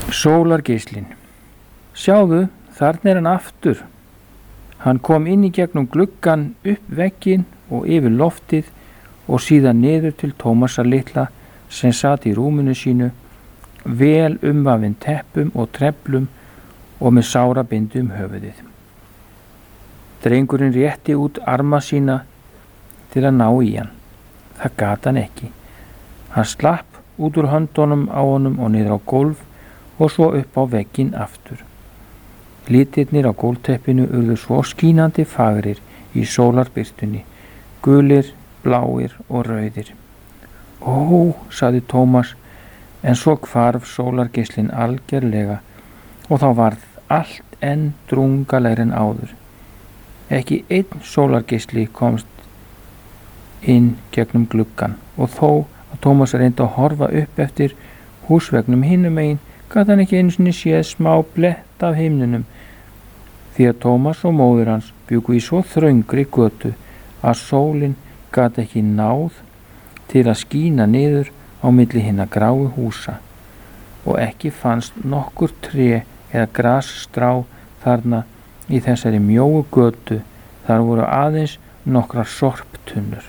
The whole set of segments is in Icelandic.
Sólargeislinn. Sjáðu, þarna hann aftur. Hann kom inn í gegnum gluggan, upp vegginn og yfir loftið og síðan niður til Tómasar litla sem sat í rúminu sínu, vel umvafinn teppum og treflum og með sárabindi höfuðið. Drengurinn rétti út arma sína til að ná í hann. Það gat hann ekki. Hann slapp út úr höndunum á honum og niður á gólf og svo upp á vegginn aftur. Litirnir á gólfteppinu urðu svo skínandi fagrir í sólarbirtunni, gulir, bláir og rauðir. Ó, sagði Tómas, en svo hvarf sólargeislinn algerlega og þá varð allt enn drungalegri en áður. Ekki einn sólargeisli komst inn gegnum gluggan og þó að Tómas reyndi að horfa upp eftir húsvegnum hinum megin gat hann ekki einu sinni séð smá blett af himninum því að Tómas og móðir hans bjuggu í svo þröngri götu að sólin gat ekki náð til að skína niður á milli hinna gráu húsa og ekki fannst nokkur tré eða grasstrá þarna í þessari mjóu götu. Þar voru aðeins nokkrar sorptunnur.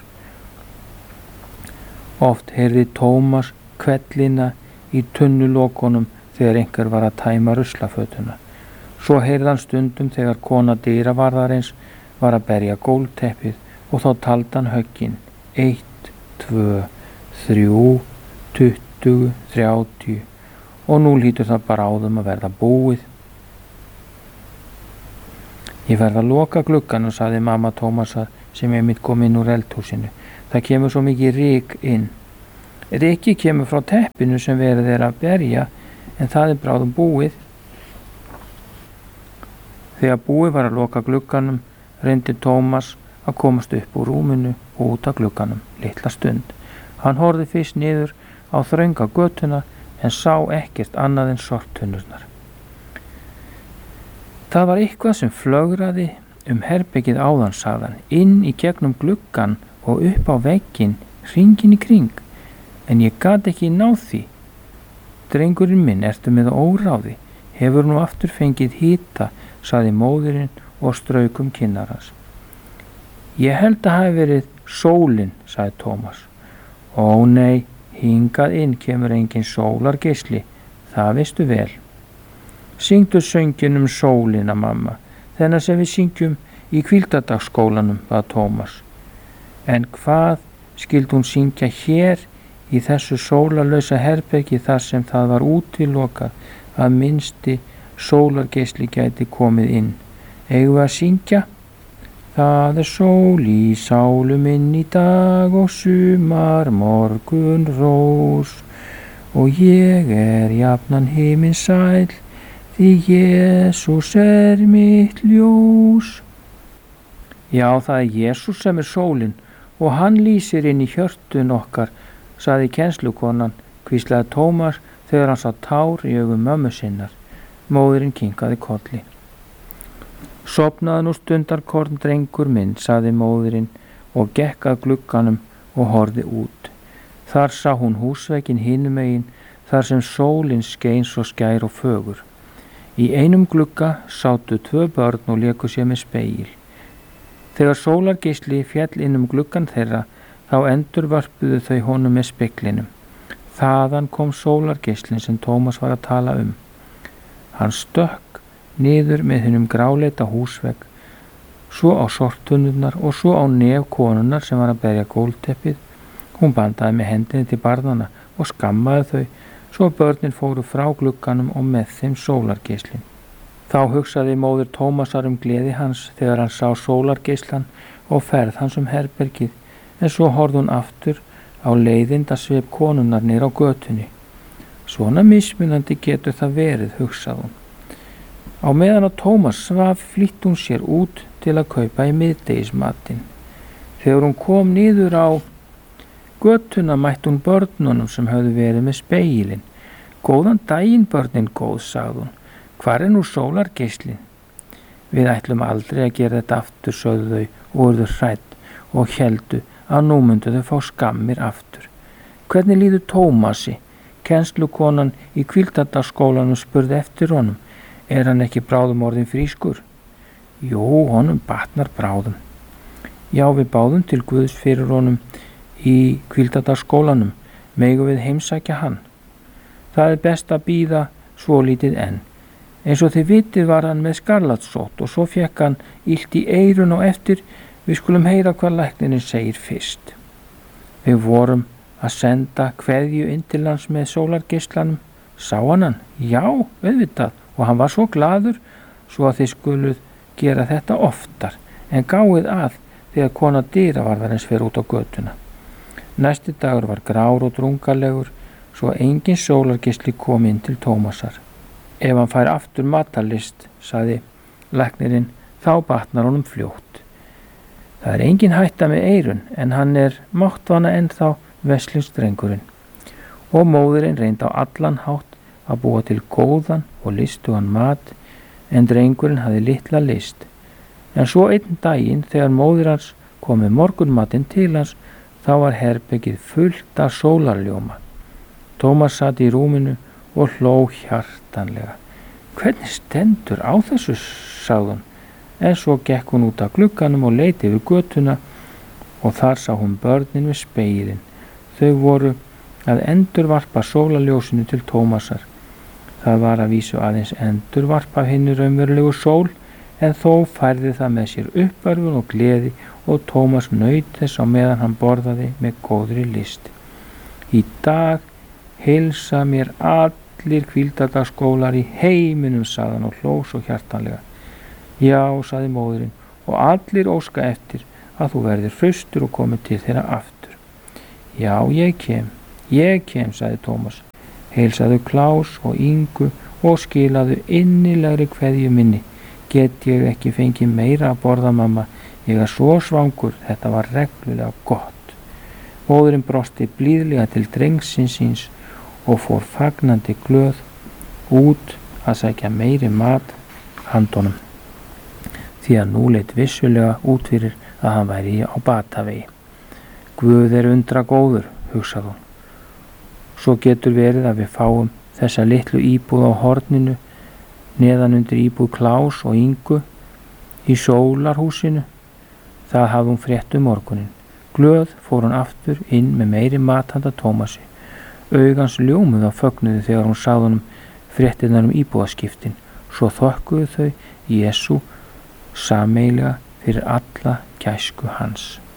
Oft heyrði Tómas hvellina í tunnulokunum þegar einhver var að tæma ruslafötuna. Svo heyrði hann stundum þegar kona dyravarðarins var að berja gólfteppið og þá taldi hann höggin 1, 2, 3, 20, 30 og nú lítur það bara á þeim að verða búið. Ég verð að loka glugganum, sagði mamma Tómasar sem einmitt kom inn úr eldhúsinu. Það kemur svo mikið ryk inn. Rykið kemur frá teppinu sem verið er að berja en það bráðum búið. Þegar búið var að loka glugganum reyndi Tómas að komast upp úr rúminu og út af glugganum litla stund. Hann horfði fyrst niður á þrönga götuna en sá ekkert annað en sorptunnurnar. Það var eitthvað sem flögraði herbergið áðan, sagði hann, inn í gegnum gluggan og upp á vegginn, hringinn í kring, en ég gat ekki náð því. Drengurinn minn, ertu með óráði, hefur nú aftur fengið hita, sagði móðirinn og strauk kinnar hans. Ég held að hafi verið sólin, sagði Tómas. Ó nei, hingað inn kemur engin sólargeisli, það veistu vel. Syngdu söngin sólina, mamma, þennan sem við syngjum í hvíldadagsskólanum, bað Tómas. En hvað skyldi hún syngja hér í þessu sólarlausa herbergi þar sem það var útilokað að minnsti sólargeisli gæti komið inn? Eigum við að syngja? Það sól í sálu minn í dag og sumar morgun rós og ég jafnan himinn sæll því Jesús mitt ljós. Já, það Jesús sem sólin og hann lýsir inn í hjörtun okkar, sagði kennslukonan, hvíslaði Tómas þegar hann sá tár í augum mömmu sinnar. Móðirinn kinkaði kolli. Sofnaði nú stundarkorn, drengur minn, sagði móðirinn og gekk að glugganum og horfði út. Þar sá hún húsvegginn hinum megin þar sem sólin skein svo skær og fögur. Í einum glugga sátu 2 börn og léku sér með spegil. Þegar sólargeisli féll inn gluggan þeirra, þá endurvörpuðu þau honum með speglinum. Þaðan kom sólargeislinn sem Tómas var að tala um. Hann stökk niður með hinum gráleita húsvegg, svo á sorptunnurnar og svo á nef konunnar sem var að berja gólfteppið. Hún bandaði með hendinni til barnanna og skammaði þau, svo börnin fóru frá glugganum og með þeim sólargeislinn. Þá hugsaði móðir Tómasar gleði hans þegar hann sá sólargeislan og ferð hans herbergið, en svo horfði hún aftur á leiðindasvip konunnar niður á götunni. Svona mismunandi getur það verið, hugsaði hún. Á meðan að Tómas svaf flýtti hún sér út til að kaupa í miðdegismatinn. Þegar hún kom niður á götuna mætti hún börnunum sem höfðu verið með spegilinn. Góðan daginn, börnin góð, sagði hún. Hvar nú sólargeislinn? Við ætlum aldrei að gera þetta aftur, sögðu þau og urðu hrædd og héldu að nú myndu þau fá skammir aftur. Hvernig líður Tómasi? Kennslukonan í Hvíldardalsskólanum spurði eftir honum. Hann ekki bráðum orðinn frískur? Jú, honum batnar bráðum. Já, við báðum til Guðs fyrir honum í Hvíldardalsskólanum. Megum við heimsækja hann? Það best að bíða svolítið enn. Eins og þið vitið var hann með skarlatsótt og svo fekk hann illt í eyrun og eftir. Við skulum heyra hvað læknirinn segir fyrst. Við vorum að senda kveðju inn til hans með sólargeislanum. Sá hann? Já, auðvitað, og hann var svo glaður svo að þið skuluð gera þetta oftar, en gáið að þegar kona dyravarðarins fer út á götuna. Næsti dagur var grár og drungalegur svo engin sólargeisli kom inn til Tómasar. Ef hann fær aftur matarlyst, sagði læknirinn, þá batnar honum fljótt. Það engin hætta með eyrun, en hann máttvana ennþá veslingsdrengurinn. Og móðirinn reyndi á allan hátt að búa til góðan og lystugan mat, en drengurinn hafði litla lyst. En svo einn daginn, þegar móðir hans kom með morgunmatinn til hans, þá var herbergið fullt af sólarljóma. Tómas sat í rúminu og hló hjartanlega. Hvernig stendur á þessu, sagði hún, en svo gekk hún út af glugganum og leit yfir götuna og þar sá hún börnin við spegilinn. Þau voru að endurvarpa sólarljósinu til Tómasar. Það var að vísu aðeins endurvarp af hinni raunverulegu sól, en þó færði það með sér uppörfun og gleði og Tómas naut þess á meðan hann borðaði með góðri lyst. Í dag heilsa mér allir Hvíldardalsskólar í heiminum, sagði hann og hló svo hjartanlega. Já, sagði móðirinn, og allir óska eftir að þú verðir hraustur og komið til þeirra aftur. Já, ég kem, sagði Tómas. Heilsaðu Klaus og Ingu og skilaðu innilegri kveðju minni. Get ég ekki fengið meira að borða, mamma? Ég svo svangur, þetta var reglulega gott. Móðurinn brosti blíðlega til drengsins síns og fór fagnandi glöð út að sækja meiri mat handonum, því að nú leit vissulega út fyrir að hann væri á batavegi. Guð undra góður, hugsaði hún. Svo getur verið að við fáum þessa litlu íbúð á horninu neðan undir íbúð Klaus og Ingu í sólarhúsinu. Það hafði hún frétt morguninn. Glöð fór hún aftur inn með meiri mat handa Tómasi. Augans ljómuð á fögnuði þegar hún sagði honum fréttirnar íbúðaskiptin. Svo þökkuðu þau Jesú sameiginlega fyrir alla gæsku hans.